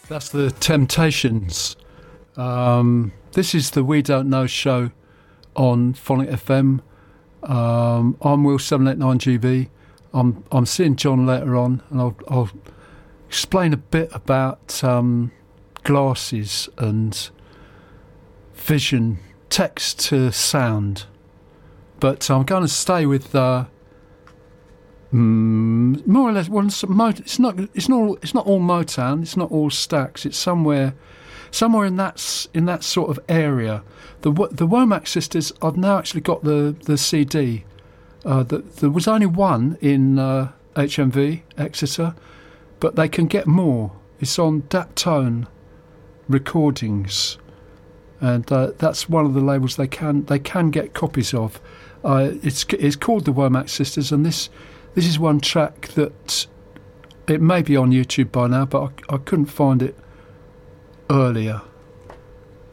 That's the Temptations. This is the We Don't Know show on Phonic FM. I'm Will 789GB. I'm seeing John later on, and I'll explain a bit about glasses and vision, text to sound. But I'm going to stay with more or less. Well, it's not all Motown. It's not all Stax. It's somewhere in that sort of area. The Womack Sisters. I've now actually got the CD. There was only one in HMV Exeter, but they can get more. It's on Daptone Recordings, and that's one of the labels they can get copies of. It's called the Womack Sisters, and this is one track that it may be on YouTube by now, but I couldn't find it earlier.